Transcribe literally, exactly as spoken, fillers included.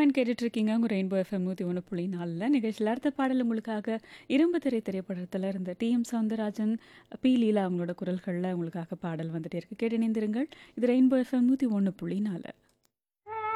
Fine கேட்டுட்டு இருக்கீங்க. உங்க ரெயின்போ எஃப்எம் நூற்றி ஒன்று புள்ளி நாலில் நிகழ்ச்சியில் அடுத்த பாடல் உங்களுக்காக இரும்பு திரை திரைப்படத்தில் இருந்த டி எம் சவுந்தரராஜன், பி லீலா அவங்களோட குரல்களில் உங்களுக்காக பாடல் வந்துட்டே இருக்கு. கேட்டு இணைந்திருங்கள். இது ரெயின்போ எஃப்எம் நூற்றி ஒன்று புள்ளி நாலு.